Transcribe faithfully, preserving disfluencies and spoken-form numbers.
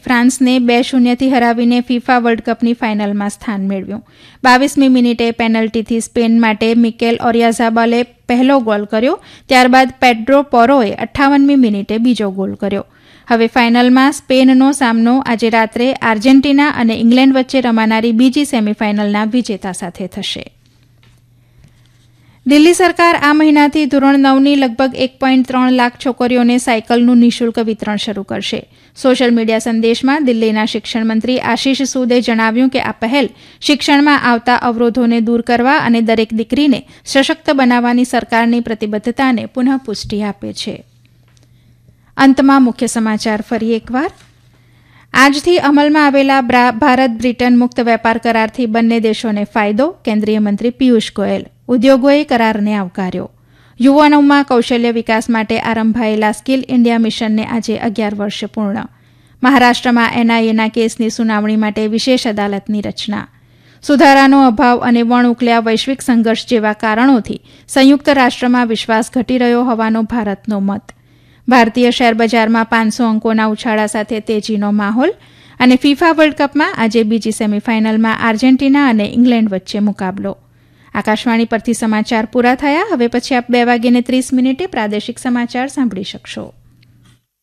ફ્રાન્સને બે શૂન્યથી હરાવીને ફિફા વર્લ્ડ કપની ફાઇનલમાં સ્થાન મેળવ્યું. બાવીસમી મિનિટે પેનલ્ટીથી સ્પેન માટે મિકેલ ઓરિયાઝાબાલે પહેલો ગોલ કર્યો. ત્યારબાદ પેડ્રો પોરોએ અઠ્ઠાવનમી મિનિટે બીજો ગોલ કર્યો. હવે ફાઇનલમાં સ્પેનનો સામનો આજે રાત્રે આર્જેન્ટિના અને ઇંગ્લેન્ડ વચ્ચે રમાનારી બીજી સેમીફાઇનલના વિજેતા સાથે થશે. દિલ્હી સરકાર આ મહિનાથી ધોરણ નવની લગભગ એક પોઈન્ટ ત્રણ લાખ છોકરીઓને સાયકલનું નિઃશુલ્ક વિતરણ શરૂ કરશે. સોશિયલ મીડિયા સંદેશમાં દિલ્હીના શિક્ષણ મંત્રી આશિષ સૂદે જણાવ્યું કે આ પહેલ શિક્ષણમાં આવતા અવરોધોને દૂર કરવા અને દરેક દીકરીને સશક્ત બનાવવાની સરકારની પ્રતિબદ્ધતાને પુનઃપુષ્ટિ આપે છે. અંતમાં મુખ્ય સમાચાર ફરી એકવાર. આજથી અમલમાં આવેલા ભારત બ્રિટન મુક્ત વેપાર કરારથી બંને દેશોને ફાયદો, કેન્દ્રીય મંત્રી પિયુષ ગોયલ. ઉદ્યોગોએ કરારને આવકાર્યો. યુવાનોમાં કૌશલ્ય વિકાસ માટે આરંભાયેલા સ્કિલ ઇન્ડિયા મિશનને આજે અગિયાર વર્ષ પૂર્ણ. મહારાષ્ટ્રમાં એનઆઈએના કેસની સુનાવણી માટે વિશેષ અદાલતની રચના. સુધારાનો અભાવ અને વણ ઉકલ્યા વૈશ્વિક સંઘર્ષ જેવા કારણોથી સંયુક્ત રાષ્ટ્રમાં વિશ્વાસ ઘટી રહ્યો હોવાનો ભારતનો મત. ભારતીય શેરબજારમાં પાંચસો અંકોના ઉછાળા સાથે તેજીનો માહોલ. અને ફિફા વર્લ્ડ કપમાં આજે બીજી સેમીફાઇનલમાં આર્જેન્ટિના અને ઇંગ્લેન્ડ વચ્ચે મુકાબલો. આકાશવાણી પરથી સમાચાર પૂરા થયા. હવે પછી આપ બે વાગ્યે ત્રીસ મિનિટે પ્રાદેશિક સમાચાર સાંભળી શકશો.